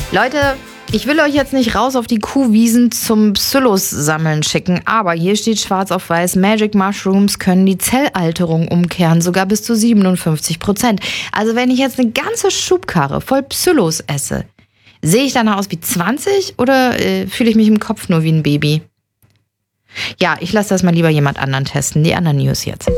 Leute, ich will euch jetzt nicht raus auf die Kuhwiesen zum Psillos-Sammeln schicken, aber hier steht schwarz auf weiß, Magic Mushrooms können die Zellalterung umkehren, sogar bis zu 57%. Also wenn ich jetzt eine ganze Schubkarre voll Psillos esse, sehe ich danach aus wie 20 oder fühle ich mich im Kopf nur wie ein Baby? Ja, ich lasse das mal lieber jemand anderen testen. Die anderen News jetzt.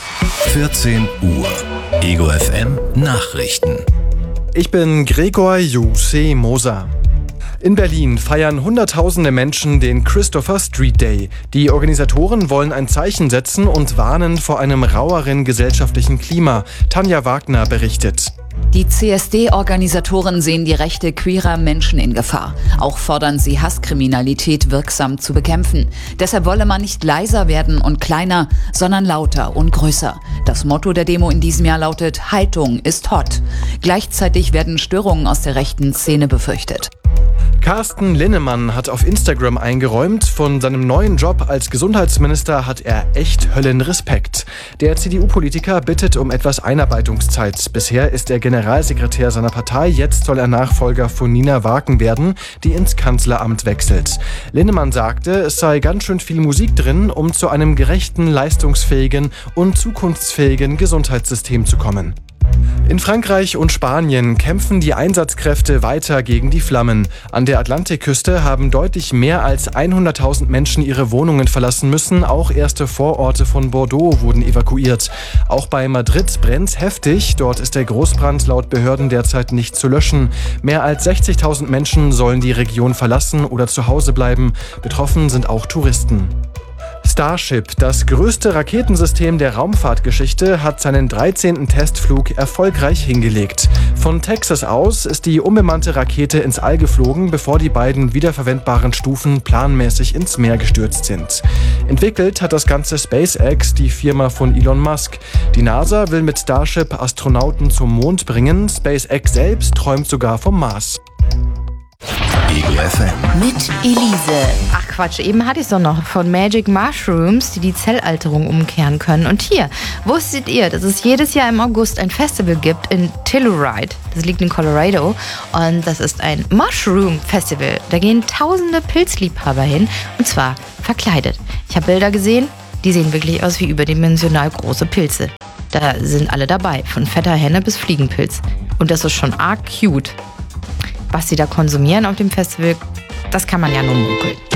14 Uhr. Ego FM Nachrichten. Ich bin Gregor Juse Moser. In Berlin feiern Hunderttausende Menschen den Christopher Street Day. Die Organisatoren wollen ein Zeichen setzen und warnen vor einem raueren gesellschaftlichen Klima. Tanja Wagner berichtet. Die CSD-Organisatoren sehen die Rechte queerer Menschen in Gefahr. Auch fordern sie, Hasskriminalität wirksam zu bekämpfen. Deshalb wolle man nicht leiser werden und kleiner, sondern lauter und größer. Das Motto der Demo in diesem Jahr lautet: Haltung ist hot. Gleichzeitig werden Störungen aus der rechten Szene befürchtet. Carsten Linnemann hat auf Instagram eingeräumt, von seinem neuen Job als Gesundheitsminister hat er echt Höllenrespekt. Der CDU-Politiker bittet um etwas Einarbeitungszeit. Bisher ist er Generalsekretär seiner Partei, jetzt soll er Nachfolger von Nina Waken werden, die ins Kanzleramt wechselt. Linnemann sagte, es sei ganz schön viel Musik drin, um zu einem gerechten, leistungsfähigen und zukunftsfähigen Gesundheitssystem zu kommen. In Frankreich und Spanien kämpfen die Einsatzkräfte weiter gegen die Flammen. An der Atlantikküste haben deutlich mehr als 100.000 Menschen ihre Wohnungen verlassen müssen. Auch erste Vororte von Bordeaux wurden evakuiert. Auch bei Madrid brennt's heftig. Dort ist der Großbrand laut Behörden derzeit nicht zu löschen. Mehr als 60.000 Menschen sollen die Region verlassen oder zu Hause bleiben. Betroffen sind auch Touristen. Starship, das größte Raketensystem der Raumfahrtgeschichte, hat seinen 13. Testflug erfolgreich hingelegt. Von Texas aus ist die unbemannte Rakete ins All geflogen, bevor die beiden wiederverwendbaren Stufen planmäßig ins Meer gestürzt sind. Entwickelt hat das Ganze SpaceX, die Firma von Elon Musk. Die NASA will mit Starship Astronauten zum Mond bringen. SpaceX selbst träumt sogar vom Mars. Ego FM. Mit Elise. Ach Quatsch, eben hatte ich es doch noch von Magic Mushrooms, die Zellalterung umkehren können. Und hier, wusstet ihr, dass es jedes Jahr im August ein Festival gibt in Telluride? Das liegt in Colorado. Und das ist ein Mushroom-Festival. Da gehen tausende Pilzliebhaber hin, und zwar verkleidet. Ich habe Bilder gesehen, die sehen wirklich aus wie überdimensional große Pilze. Da sind alle dabei, von fetter Henne bis Fliegenpilz. Und das ist schon arg cute. Was sie da konsumieren auf dem Festival, das kann man ja nur munkeln.